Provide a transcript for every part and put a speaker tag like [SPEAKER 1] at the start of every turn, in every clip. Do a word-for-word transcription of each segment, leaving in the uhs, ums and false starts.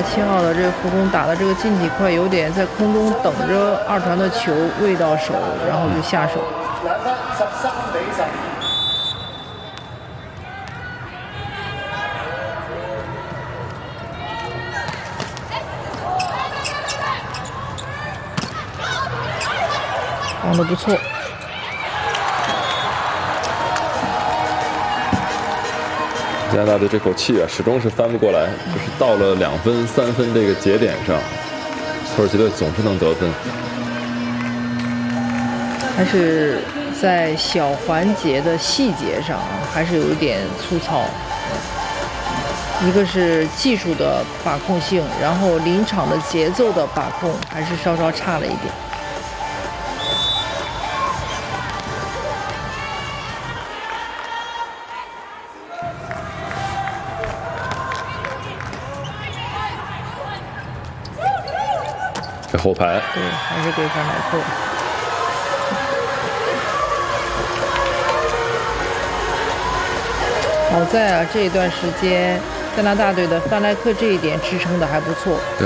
[SPEAKER 1] 七号的这个福攻打的这个进体快，有点在空中等着二传的球喂到手，然后就下手。
[SPEAKER 2] 两分十三比十。
[SPEAKER 1] 防得不错。
[SPEAKER 3] 加拿大的这口气啊，始终是翻不过来，就是到了两分、三分这个节点上，土耳其队总是能得分。
[SPEAKER 1] 还是在小环节的细节上啊，还是有一点粗糙。一个是技术的把控性，然后临场的节奏的把控还是稍稍差了一点。
[SPEAKER 3] 这后排，
[SPEAKER 1] 对，还是给范戴克。好在啊，这一段时间加拿大队的范戴克这一点支撑的还不错。
[SPEAKER 3] 对。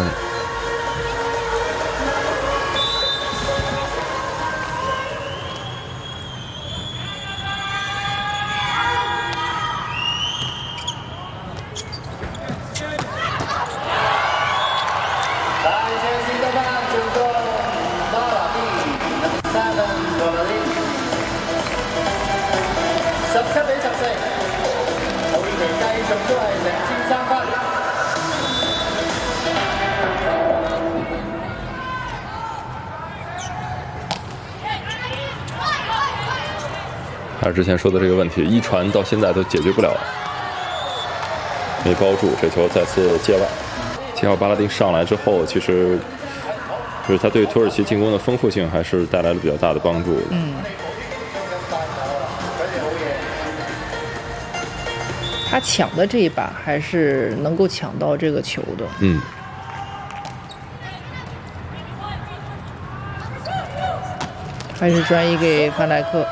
[SPEAKER 2] 十七比十四，土耳其繼續都係領先三分。
[SPEAKER 3] 还是之前说的这个问题，一传到现在都解决不了，没包住，这球再次界外。七号巴拉丁上来之后，其实就是他对土耳其进攻的丰富性还是带来了比较大的帮助。
[SPEAKER 1] 嗯。 他抢的这一把还是能够抢到这个球的。
[SPEAKER 3] 嗯。
[SPEAKER 1] 还是转移给范戴克。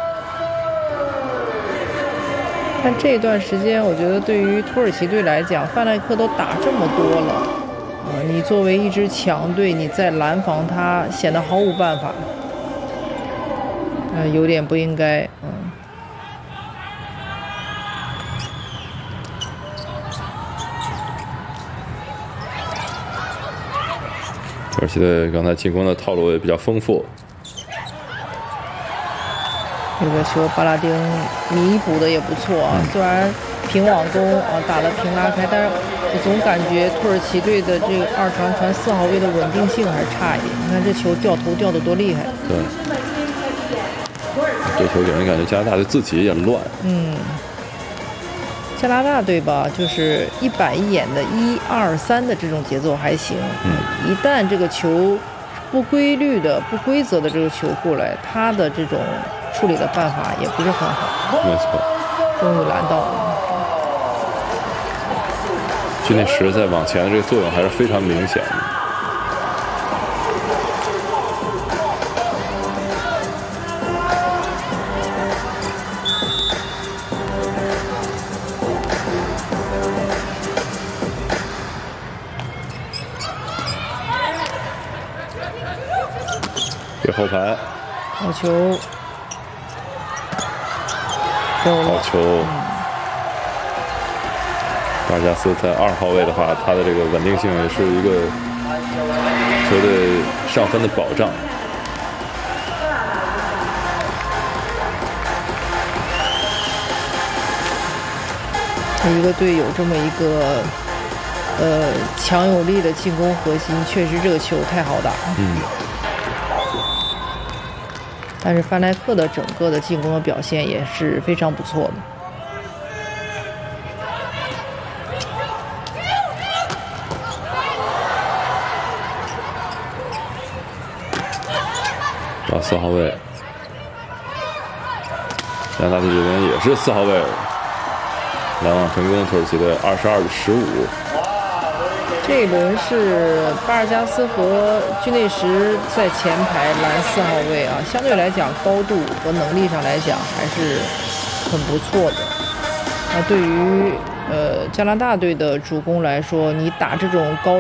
[SPEAKER 1] 但这段时间，我觉得对于土耳其队来讲，范戴克都打这么多了，啊、呃，你作为一支强队，你在拦防他显得毫无办法，呃，有点不应该，嗯。
[SPEAKER 3] 土耳其队刚才进攻的套路也比较丰富，
[SPEAKER 1] 这个球巴拉丁弥补的也不错啊，虽然平网攻啊打了平拉开，但是我总感觉土耳其队的这个二传传四号位的稳定性还是差一点。你看这球掉头掉的多厉害！
[SPEAKER 3] 对，这球给人感觉加拿大队自己也乱。
[SPEAKER 1] 嗯。 加拿大队吧，就是一板一眼的一二三的这种节奏还行。
[SPEAKER 3] 嗯，
[SPEAKER 1] 一旦这个球不规律的、不规则的这个球过来，他的这种处理的办法也不是很好。
[SPEAKER 3] 没错，
[SPEAKER 1] 终于拦到了。
[SPEAKER 3] 居内什在往前的这个作用还是非常明显的。 这后排，
[SPEAKER 1] 好球，
[SPEAKER 3] 好球。巴尔加斯在二号位的话，他的这个稳定性也是一个球队上分的保障。
[SPEAKER 1] 一个队有这么一个呃强有力的进攻核心，确实这个球太好打。
[SPEAKER 3] 嗯。
[SPEAKER 1] 但是范戴克的整个的进攻的表现也是非常不错的。
[SPEAKER 3] 到四号位，加拿大队这边也是四号位，拦网成功，土耳其队二十二比十五。
[SPEAKER 1] 这一轮是巴尔加斯和居内什在前排拦四号位啊，相对来讲高度和能力上来讲还是很不错的。那对于呃加拿大队的主攻来说，你打这种高。